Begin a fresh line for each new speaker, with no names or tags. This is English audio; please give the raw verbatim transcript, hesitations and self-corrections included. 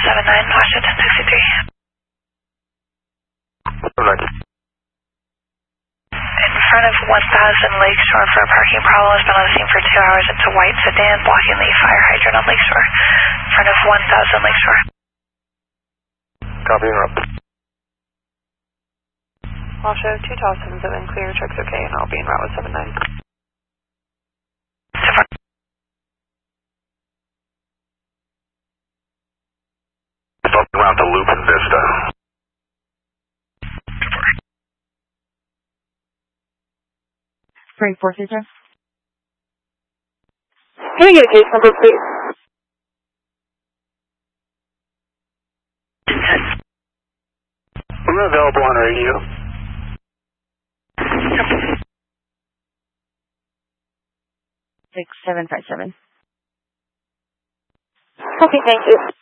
seven nine, Washington sixty-three. In front of one thousand Lakeshore for a parking problem has been on the scene for two hours. It's a white sedan blocking the fire hydrant on Lakeshore. In front of one thousand Lakeshore.
Copy and route.
I'll show two Tosins and then clear trucks okay, and I'll be en route with seven nine.
Around the loop in Vista.
Frank four three zero.
Can I get a case number, please?
We're available on radio.
Six seven five seven.
Okay, thank you.